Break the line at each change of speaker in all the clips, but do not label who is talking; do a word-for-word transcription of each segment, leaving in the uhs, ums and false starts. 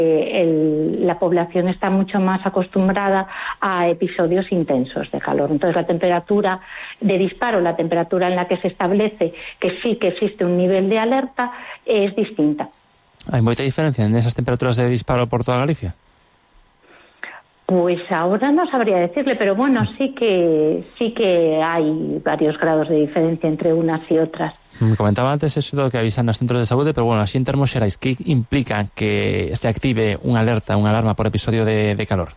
el, la población está mucho más acostumbrada a episodios intensos de calor. Entonces la temperatura de disparo, la temperatura en la que se establece que sí que existe un nivel de alerta, es distinta.
¿Hay mucha diferencia en esas temperaturas de disparo por toda Galicia?
Pues ahora no sabría decirle, pero bueno, sí que sí que hay varios grados de diferencia entre unas y otras.
Me comentaba antes eso de que avisan los centros de salud, pero bueno, así en termos xerais, ¿qué implica que se active una alerta, una alarma por episodio de, de calor?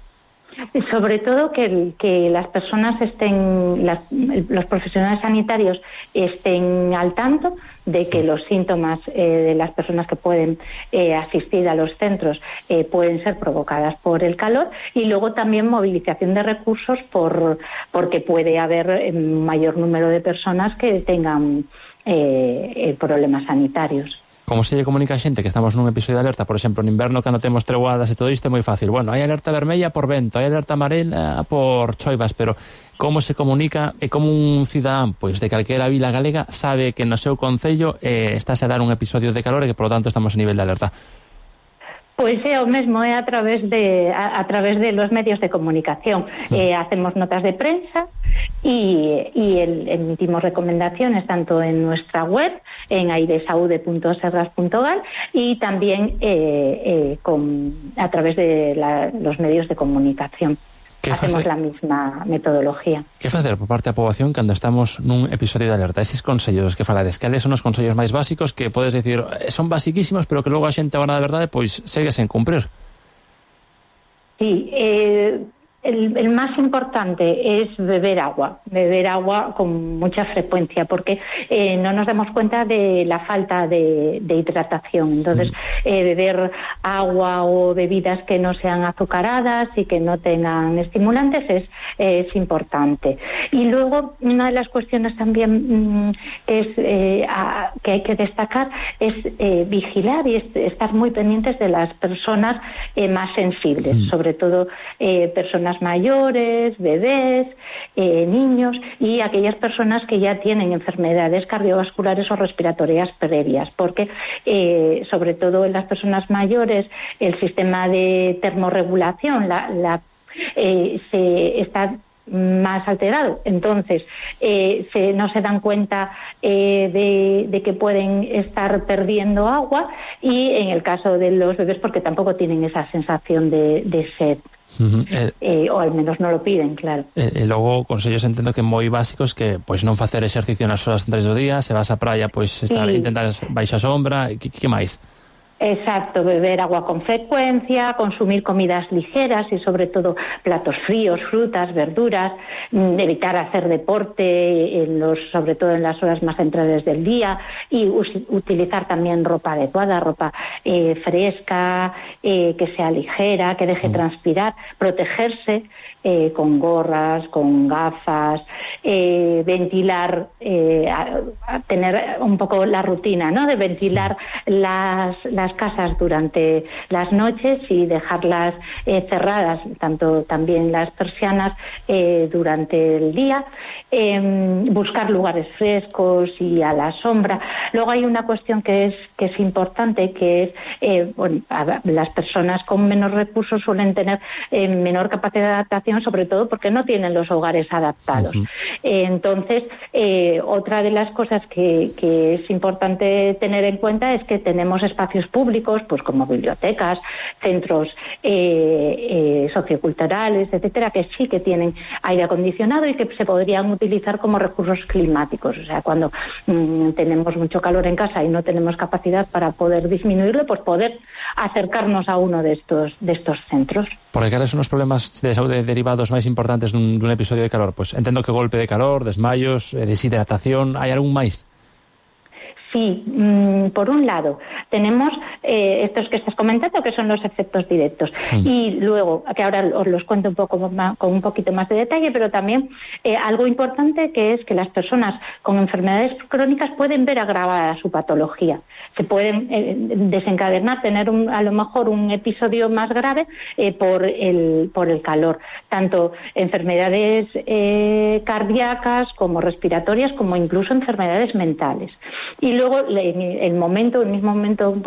Sobre todo que, que las personas estén, las, los profesionales sanitarios estén al tanto de que los síntomas eh, de las personas que pueden eh, asistir a los centros eh, pueden ser provocadas por el calor, y luego también movilización de recursos por porque puede haber eh, mayor número de personas que tengan eh, eh, problemas sanitarios.
Como se lle comunica a xente que estamos nun episodio de alerta, por exemplo, no inverno, cando temos treguadas e todo isto, é moi fácil. Bueno, hai alerta vermella por vento, hai alerta amarela por choivas, pero como se comunica e como un cidadán pois de calquera vila galega sabe que no seu concello eh, estáse a dar un episodio de calor e que, por lo tanto, estamos a nivel de alerta?
Pois é o mesmo, é a través de a, a través de los medios de comunicación. Eh, hacemos notas de prensa y, y el, emitimos recomendaciones tanto en nuestra web, en airesaude punto serras punto gal, y también eh, eh, con, a través de la, los medios de comunicación. Hacemos facer? La misma metodología.
Que facer por parte da poboación cando estamos nun episodio de alerta? Eses consellos que falades, cales son os consellos máis básicos que podes dicir son basiquísimos, pero que logo a xente agora de verdade pois segue sen cumprir?
Sí, eh, el, el más importante es beber agua, beber agua con mucha frecuencia, porque eh, no nos damos cuenta de la falta de, de hidratación. Entonces, eh, beber agua o bebidas que no sean azucaradas y que no tengan estimulantes es, es importante. Y luego, una de las cuestiones también mmm, es, eh, a, que hay que destacar es eh, vigilar y es, estar muy pendientes de las personas eh, más sensibles, mm. sobre todo eh, personas mayores, bebés, eh, niños y aquellas personas que ya tienen enfermedades cardiovasculares o respiratorias previas, porque eh, sobre todo en las personas mayores el sistema de termorregulación la, la, eh, se está más alterado, entonces eh, se, no se dan cuenta eh, de, de que pueden estar perdiendo agua, y en el caso de los bebés porque tampoco tienen esa sensación de, de sed. Uh-huh. eh, eh, ou al menos non lo piden, claro.
E eh, logo, consellos entendo que moi básicos, que pois non facer exercicio nas horas centrais do día, se vas á praia, pois estar, sí. intentar baixa sombra, que, que máis?
Exacto, beber agua con frecuencia, consumir comidas ligeras y sobre todo platos fríos, frutas, verduras, evitar hacer deporte, en los, sobre todo en las horas más centrales del día, y utilizar también ropa adecuada, ropa eh, fresca, eh, que sea ligera, que deje transpirar, protegerse eh, con gorras, con gafas, eh, ventilar, eh, a, a tener un poco la rutina, ¿no?, de ventilar las, las casas durante las noches y dejarlas eh, cerradas, tanto también las persianas eh, durante el día, eh, buscar lugares frescos y a la sombra. Luego hay una cuestión que es que es importante, que es eh, bueno, a, las personas con menos recursos suelen tener eh, menor capacidad de adaptación, sobre todo porque no tienen los hogares adaptados. Uh-huh. eh, entonces, eh, otra de las cosas que, que es importante tener en cuenta es que tenemos espacios públicos, pues como bibliotecas, centros eh, eh, socioculturales, etcétera, que sí que tienen aire acondicionado y que se podrían utilizar como recursos climáticos. O sea, cuando mmm, tenemos mucho calor en casa y no tenemos capacidad para poder disminuirlo, pues poder acercarnos a uno de estos de estos centros.
Porque cales son os problemas de saúde derivados máis importantes dun, dun episodio de calor? Pues entendo que golpe de calor, desmayos, eh, deshidratación, hai algún máis?
Sí, mmm, por un lado tenemos eh, estos que estás comentando, que son los efectos directos, sí. Y luego, que ahora os los cuento un poco más, con un poquito más de detalle, pero también eh, algo importante, que es que las personas con enfermedades crónicas pueden ver agravada su patología, se pueden eh, desencadenar, tener un, a lo mejor un episodio más grave eh, por el por el calor, tanto enfermedades eh, cardíacas como respiratorias, como incluso enfermedades mentales. Y luego, en el momento, en el mismo momento puedes tener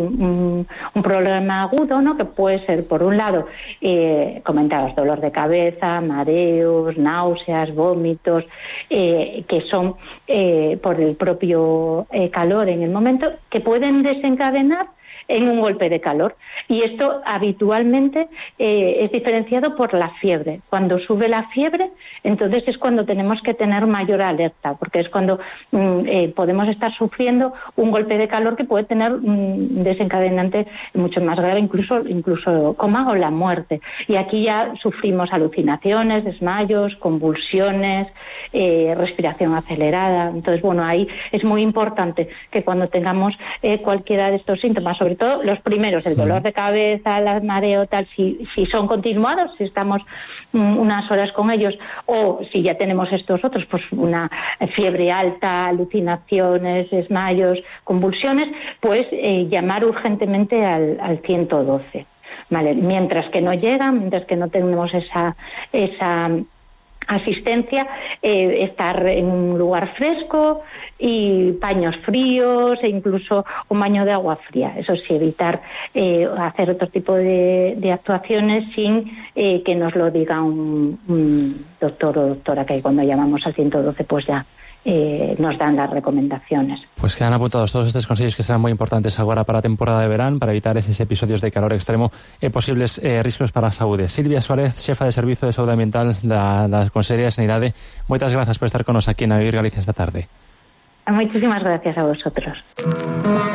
un, un problema agudo, ¿no? Que puede ser, por un lado, eh, comentabas, dolor de cabeza, mareos, náuseas, vómitos, eh, que son eh, por el propio eh, calor en el momento, que pueden desencadenar en un golpe de calor. Y esto habitualmente eh, es diferenciado por la fiebre. Cuando sube la fiebre, entonces es cuando tenemos que tener mayor alerta, porque es cuando mm, eh, podemos estar sufriendo un golpe de calor que puede tener un mm, desencadenante mucho más grave, incluso, incluso coma o la muerte. Y aquí ya sufrimos alucinaciones, desmayos, convulsiones, eh, respiración acelerada. Entonces, bueno, ahí es muy importante que cuando tengamos eh, cualquiera de estos síntomas, sobre todo los primeros, el dolor de cabeza, el mareo, tal, si, si son continuados, si estamos mm, unas horas con ellos, o si ya tenemos estos otros, pues una fiebre alta, alucinaciones, desmayos, convulsiones, pues eh, llamar urgentemente al, al ciento doce. Vale, mientras que no llegan, mientras que no tenemos esa esa asistencia, eh, estar en un lugar fresco y paños fríos e incluso un baño de agua fría. Eso sí, evitar eh, hacer otro tipo de, de actuaciones sin eh, que nos lo diga un, un doctor o doctora, que cuando llamamos al ciento doce pues ya Eh, nos dan las recomendaciones.
Pues quedan apuntados todos estos consejos que serán muy importantes ahora para a temporada de verán, para evitar esos episodios de calor extremo e posibles eh, riscos para a saúde. Silvia Suárez, xefa de Servizo de Saúde Ambiental da, da Consellería de Sanidade, moitas grazas por estar con nos aquí en A Vivir Galicia esta tarde.
Muchísimas gracias a vosotros.